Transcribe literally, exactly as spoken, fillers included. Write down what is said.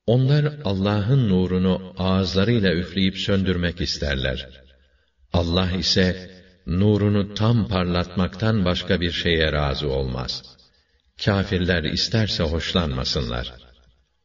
Onlar Allah'ın nurunu ağızlarıyla üfleyip söndürmek isterler. Allah ise nurunu tam parlatmaktan başka bir şeye razı olmaz. Kâfirler isterse hoşlanmasınlar.